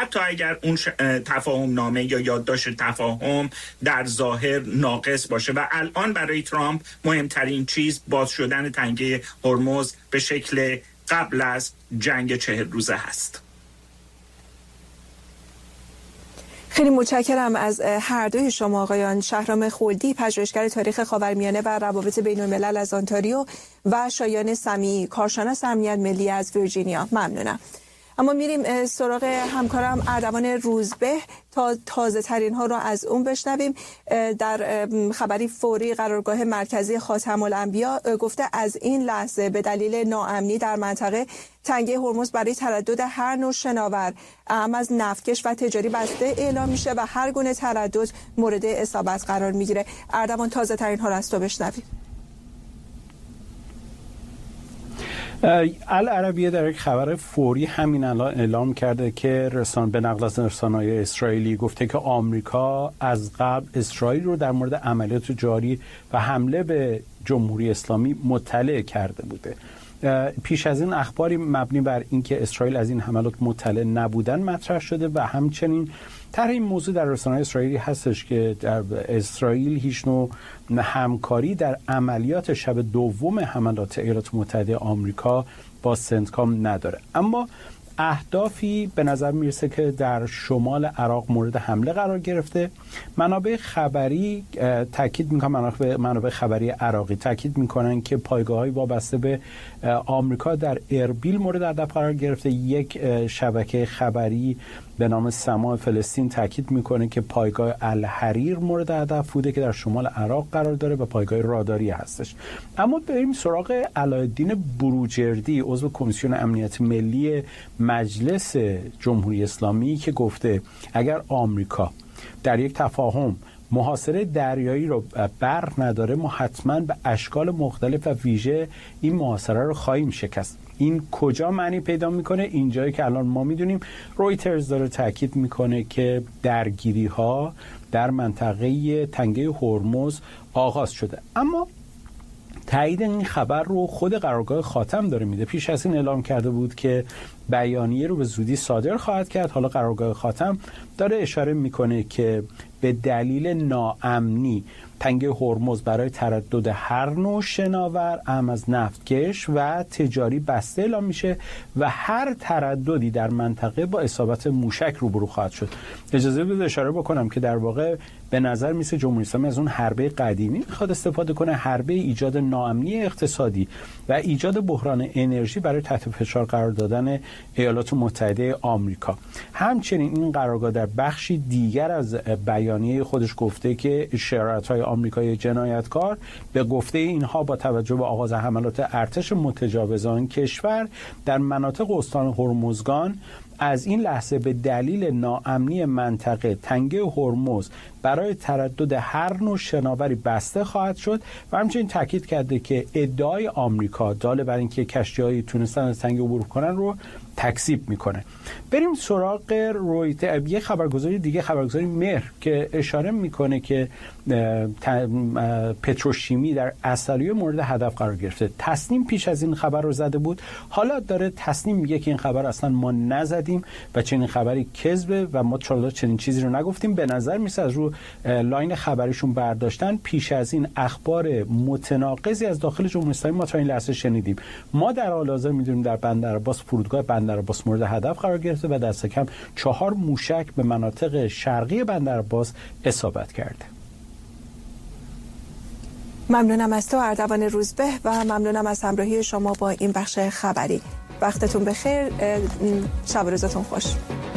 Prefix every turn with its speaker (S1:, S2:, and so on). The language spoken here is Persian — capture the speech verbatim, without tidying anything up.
S1: حتی اگر اون تفاهم نامه یا یادداشت تفاهم در ظاهر ناقص باشه. و الان برای ترامپ مهمترین چیز باز شدن تنگه هرمز به شکل قبل از جنگ چهل روزه هست.
S2: خیلی متشکرم از هر دوی شما آقایان. شهرام خلدی، پژوهشگر تاریخ خاورمیانه و روابط بین الملل از آنتاریو، و شایان سمیعی، کارشناس امنیت ملی از ویرجینیا. ممنونم. اما میریم سراغ همکارم اردوان روزبه تا تازه ترین ها رو از اون بشنویم. در خبری فوری قرارگاه مرکزی خاتم الانبیا گفته از این لحظه به دلیل ناامنی در منطقه تنگه هرمز برای تردد هر نوع شناور اهم از نفتکش و تجاری بسته اعلام میشه و هر گونه تردد مورد اصابت قرار میگیره. اردوان، تازه ترین ها رو از تو بشنویم.
S3: العربیه در یک خبر فوری همین الان اعلام کرده که رسان به نقل از رسانه‌های اسرائیلی گفته که آمریکا از قبل اسرائیل رو در مورد عملیات جاری و حمله به جمهوری اسلامی مطلع کرده بوده. پیش از این اخباری مبنی بر اینکه اسرائیل از این حملات مطلع نبودن مطرح شده و همچنین طرح این موضوع در رسانه‌های اسرائیلی هستش که در اسرائیل هیچ نوع همکاری در عملیات شب دوم حملات ایالات متحده آمریکا با سنتکام نداره. اما اهدافی به نظر میرسه که در شمال عراق مورد حمله قرار گرفته. منابع خبری تاکید میکنن منابع, منابع خبری عراقی تاکید میکنن که پایگاه‌های وابسته به آمریکا در اربیل مورد هدف قرار گرفته. یک شبکه خبری به نام سماع فلسطین تاکید میکنه که پایگاه الحریر مورد هدف بوده که در شمال عراق قرار داره و پایگاه راداری هستش. اما بریم سراغ علایالدین بروجردی، عضو کمیسیون امنیت ملی مجلس جمهوری اسلامی، که گفته اگر آمریکا در یک تفاهم محاصره دریایی رو بر نداره ما حتما به اشکال مختلف و ویژه این محاصره رو خواهیم شکست. این کجا معنی پیدا میکنه؟ اینجایی که الان ما میدونیم رویترز داره تاکید میکنه که درگیری ها در منطقه تنگه هرمز آغاز شده. اما تایید این خبر رو خود قرارگاه خاتم داره میده. پیش از این اعلام کرده بود که بیانیه رو به زودی صادر خواهد کرد. حالا قرارگاه خاتم داره اشاره میکنه که به دلیل ناامنی تنگه هرمز برای تردد هر نوع شناور اهم از نفتکش و تجاری بسته اعلام میشه و هر ترددی در منطقه با اصابت موشک روبرو خواهد شد. اجازه بدید اشاره بکنم که در واقع به نظر میسه جمهوری اسلامی از اون حربه قدیمی میخواد استفاده کنه، حربه ایجاد ناامنی اقتصادی و ایجاد بحران انرژی برای تحت فشار قرار دادن ایالات متحده آمریکا. همچنین این قرارگاه در بخشی دیگر از بیانیه خودش گفته که شرارت‌های آمریکای جنایتکار به گفته اینها با توجه به آغاز حملات ارتش متجاوزان کشور در مناطق استان هرمزگان از این لحظه به دلیل ناامنی منطقه تنگه هرمز برای تردد هر نوع شناوری بسته خواهد شد و همچنین تاکید کرده که ادعای آمریکا داله بر اینکه کشتی‌هایی تونستن از تنگه عبور کنن رو تکذیب میکنه. بریم سراغ رویتر، یه خبرگزاری دیگه، خبرگزاری مهر، که اشاره میکنه که پتروشیمی در عسلویه مورد هدف قرار گرفته. تصنیم پیش از این خبر رو زده بود، حالا داره تصنیم میگه که این خبر اصلا ما نزدیم و چنین خبری کذبه و ما چالا چنین چیزی رو نگفتیم. به نظر میسه از رو لاین خبریشون برداشتن. پیش از این اخبار متناقضی از داخل جمهوری اسلامی ما تا این لحظه شنیدیم. ما در حال حاضر میدونیم در بندر عباس، فرودگاه بندر عباس مورد هدف قرار گرفته و دست کم چهار موشک به مناطق شرقی بندر عباس اصابت کرده.
S2: ممنونم از تو اردوان روزبه و ممنونم از همراهی شما با این بخش خبری. وقتتون بخیر، شب و روزتون خوش.